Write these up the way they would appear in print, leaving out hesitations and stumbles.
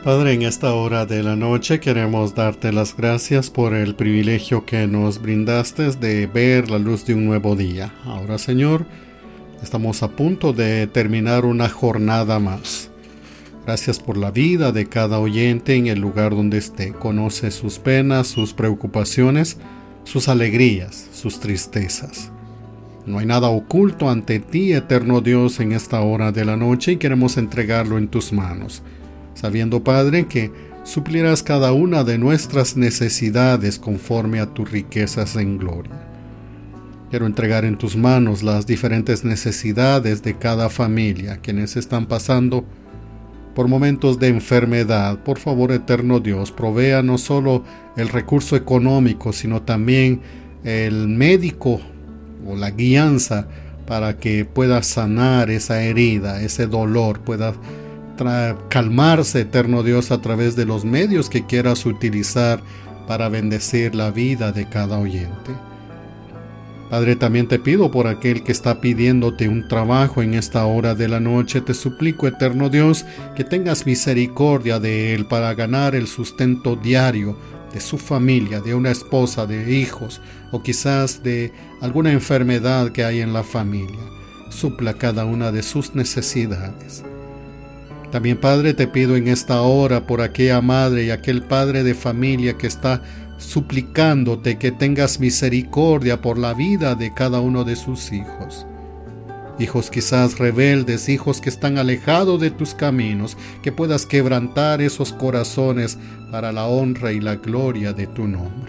Padre, en esta hora de la noche queremos darte las gracias por el privilegio que nos brindaste de ver la luz de un nuevo día. Ahora, Señor, estamos a punto de terminar una jornada más. Gracias por la vida de cada oyente en el lugar donde esté. Conoce sus penas, sus preocupaciones, sus alegrías, sus tristezas. No hay nada oculto ante ti, eterno Dios, en esta hora de la noche y queremos entregarlo en tus manos, sabiendo, Padre, que suplirás cada una de nuestras necesidades conforme a tus riquezas en gloria. Quiero entregar en tus manos las diferentes necesidades de cada familia, quienes están pasando por momentos de enfermedad. Por favor, eterno Dios, provea no solo el recurso económico, sino también el médico o la guianza para que pueda sanar esa herida, ese dolor, pueda calmarse, eterno Dios, a través de los medios que quieras utilizar para bendecir la vida de cada oyente. Padre, también te pido por aquel que está pidiéndote un trabajo en esta hora de la noche. Te suplico, eterno Dios, que tengas misericordia de él para ganar el sustento diario de su familia, de una esposa, de hijos, o quizás de alguna enfermedad que hay en la familia. Supla cada una de sus necesidades. También, Padre, te pido en esta hora por aquella madre y aquel padre de familia que está suplicándote que tengas misericordia por la vida de cada uno de sus hijos. Hijos quizás rebeldes, hijos que están alejados de tus caminos, que puedas quebrantar esos corazones para la honra y la gloria de tu nombre.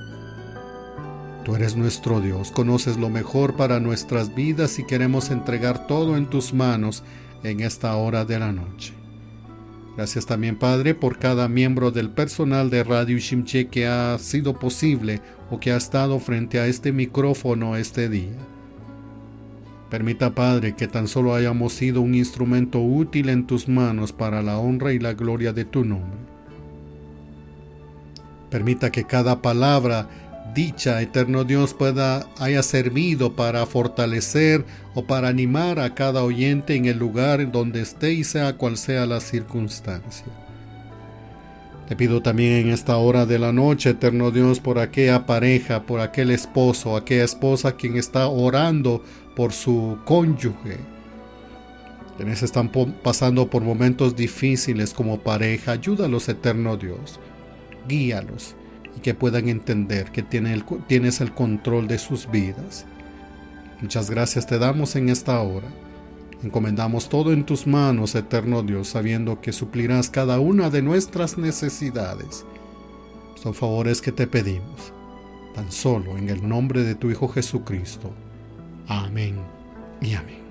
Tú eres nuestro Dios, conoces lo mejor para nuestras vidas y queremos entregar todo en tus manos en esta hora de la noche. Gracias también, Padre, por cada miembro del personal de Radio Shimche que ha sido posible o que ha estado frente a este micrófono este día. Permita, Padre, que tan solo hayamos sido un instrumento útil en tus manos para la honra y la gloria de tu nombre. Permita que cada palabra dicha, eterno Dios, haya servido para fortalecer o para animar a cada oyente en el lugar donde esté y sea cual sea la circunstancia. Te pido también en esta hora de la noche, eterno Dios, por aquella pareja, por aquel esposo, aquella esposa quien está orando por su cónyuge, quienes están pasando por momentos difíciles como pareja. Ayúdalos, eterno Dios, guíalos y que puedan entender que tienes el control de sus vidas. Muchas gracias te damos en esta hora. Encomendamos todo en tus manos, eterno Dios, sabiendo que suplirás cada una de nuestras necesidades. Son favores que te pedimos, tan solo en el nombre de tu Hijo Jesucristo. Amén y amén.